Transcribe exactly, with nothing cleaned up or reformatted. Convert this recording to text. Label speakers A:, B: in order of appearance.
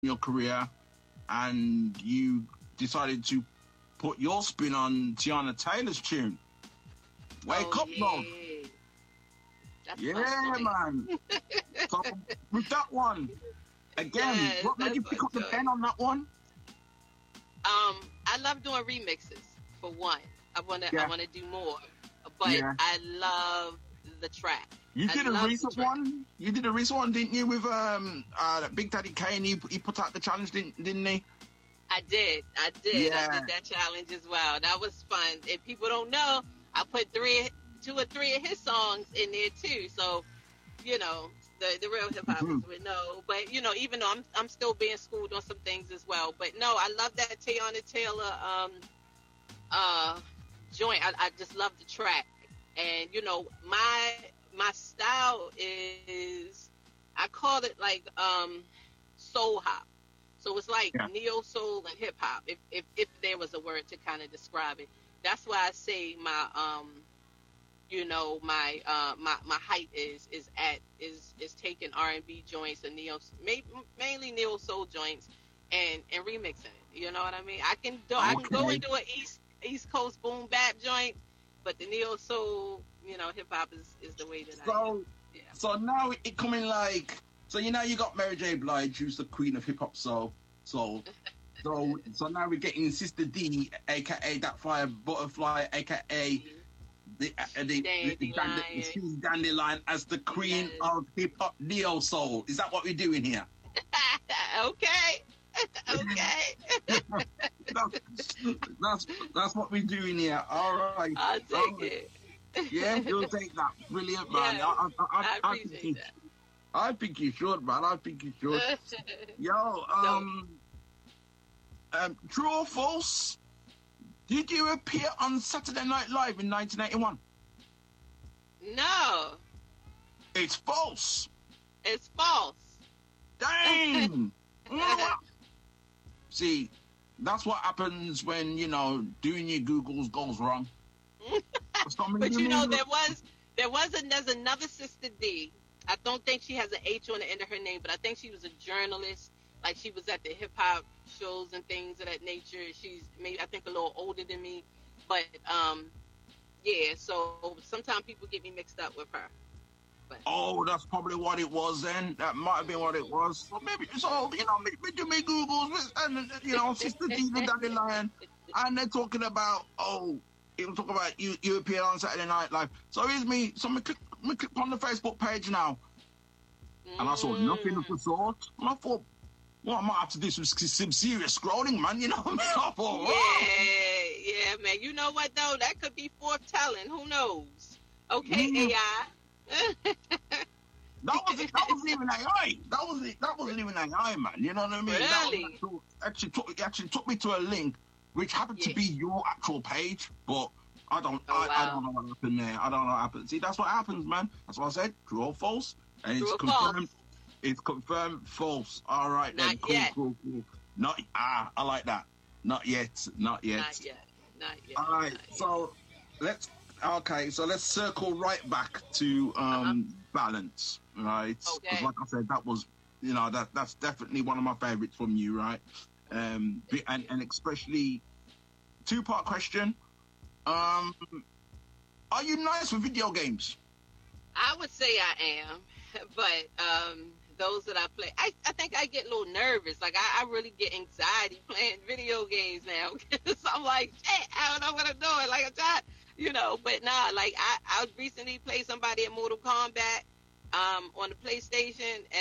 A: your career, and you decided to put your spin on Tiana Taylor's tune. Wake
B: oh,
A: up,
B: yeah.
A: love.
B: That's
A: Yeah, man. So with that one, again,
B: Yes,
A: what made you
B: that's
A: pick
B: my
A: up the
B: joy.
A: pen on that one?
B: Um, I love doing remixes for one. I wanna
A: Yeah.
B: I wanna do more, but
A: Yeah.
B: I love the track.
A: You
B: I
A: did a
B: love the
A: recent
B: track.
A: one. You did a recent one, didn't you? With um, uh, Big Daddy Kane. He he put out the challenge, didn't didn't he?
B: I did, I did,
A: Yeah.
B: I did that challenge as well. That was fun. If people don't know, I put three, two or three of his songs in there too. So, you know, the the real hip hoppers
A: Mhm.
B: would know. But you know, even though I'm I'm still being schooled on some things as well. But no, I love that Tiana Taylor um uh joint. I, I just love the track, and you know, my my style is, I call it like um soul hop. So it's like
A: Yeah.
B: neo soul and hip hop, if, if if there was a word to kind of describe it. That's why I say my um you know my uh my, my height is is at is is taking R and B joints and neo, ma- mainly neo soul joints, and and remixing it. You know what I mean? I can do I can go
A: Okay.
B: and do an east east coast boom bap joint, but the neo soul, you know, hip hop is is the way that I am.
A: So
B: Yeah.
A: so now it coming like so you know you got Mary J. Blige, who's the queen of hip hop soul. So so so now we're getting Sister D, aka that fire butterfly, aka the uh, the, the, the,
B: Dandelion.
A: the Steve Dandelion as the queen
B: Yes.
A: of hip hop neo soul. Is that what we're doing here?
B: Okay. Okay.
A: That's, that's that's what we're doing here. All right.
B: I'll take
A: All right.
B: it.
A: Yeah, you'll take that. Brilliant, man.
B: Yeah,
A: I, I, I,
B: I
A: I, think
B: appreciate
A: you, I think you should, man. I think you should.
B: that.
A: Yo, um, um, true or false? Did you appear on Saturday Night Live in nineteen eighty-one?
B: No,
A: It's false.
B: it's false.
A: Dang. Mm. See, that's what happens when, you know, doing your Googles goes wrong.
B: But you know, there was there was a, there's another Sister D. I don't think she has an H on the end of her name, but I think she was a journalist. Like, she was at the hip hop shows and things of that nature. She's maybe, I think, a little older than me, but um, yeah. So sometimes people get me mixed up with her. But
A: Oh, that's probably what it was then. That might have been what it was. Or maybe so, you know, me, me do me Googles and, you know, Sister D the Dandelion, and they're talking about, oh, it was talking about you, you appeared on Saturday Night Live. So here's me. So me click, me click on the Facebook page now, and I saw nothing of the sort. And I thought, well, I might have to do some, some serious scrolling, man. You know what I mean? I thought, wow.
B: yeah, yeah, man. You know what though? That could be foretelling. Who knows? Okay,
A: Mm.
B: A I.
A: That wasn't that wasn't even A I. That wasn't that wasn't even A I, man. You know what I mean? That was
B: Really?
A: actual, actually took it actually took me to a link which happened to
B: Yeah.
A: be your actual page, but I don't
B: Oh,
A: I, I
B: wow.
A: don't know what happened there. I don't know what happened. See, that's what happens, man. That's what I said. True or false? And
B: True
A: it's
B: or
A: confirmed.
B: false?
A: It's confirmed false. All right then.
B: Not
A: Cool,
B: yet.
A: cool, cool. Not ah, I like that. Not yet. Not yet.
B: Not yet. Not yet.
A: All right,
B: Not yet.
A: so let's okay, so let's circle right back to um balance, right? 'Cause
B: Okay.
A: like I said, that was you know that that's definitely one of my favorites from you, right? Um, be- and and especially two part question. Um, are you nice with video games?
B: I would say I am, but um, those that I play, I, I think I get a little nervous. Like, I, I really get anxiety playing video games now. Because I'm like, shit, I don't know what I'm doing. Like, I'm trying, you know, but nah, like, I, I recently played somebody at Mortal Kombat um, on the PlayStation,